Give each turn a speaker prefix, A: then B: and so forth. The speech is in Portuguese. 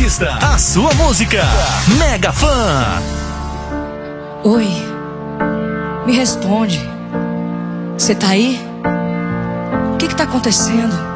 A: artista, a sua música. Mega Fã.
B: Oi, me responde. Você tá aí? O que tá acontecendo?